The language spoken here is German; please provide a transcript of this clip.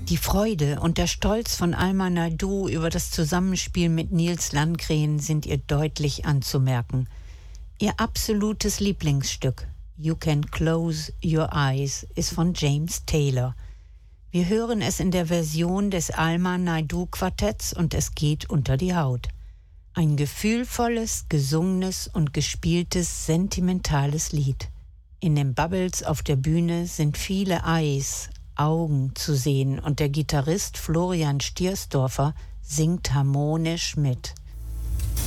Die Freude und der Stolz von Alma Naidoo über das Zusammenspiel mit Nils Landgren sind ihr deutlich anzumerken. Ihr absolutes Lieblingsstück, You Can Close Your Eyes, ist von James Taylor. Wir hören es in der Version des Alma Naidoo Quartetts und es geht unter die Haut. Ein gefühlvolles, gesungenes und gespieltes, sentimentales Lied. In den Bubbles auf der Bühne sind viele Eyes, Augen zu sehen und der Gitarrist Florian Stiersdorfer singt harmonisch mit.